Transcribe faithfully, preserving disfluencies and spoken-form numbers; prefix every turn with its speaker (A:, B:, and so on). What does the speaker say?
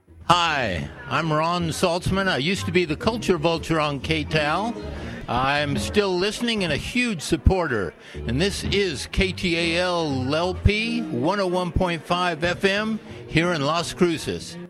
A: Hi, I'm Ron Saltzman. I used to be the culture vulture on K T A L. I'm still listening and a huge supporter. And this is K T A L L P one oh one point five F M here in Las Cruces.